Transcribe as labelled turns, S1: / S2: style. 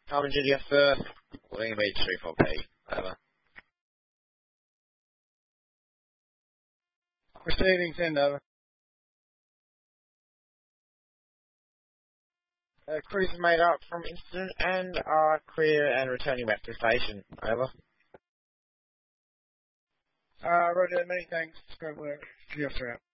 S1: Carmen Junior for William H34P. Over.
S2: Receiving send over.
S1: Crews are made up from incident and are clear and returning back to station. Over.
S2: Roger, many thanks. Good work. See you throughout.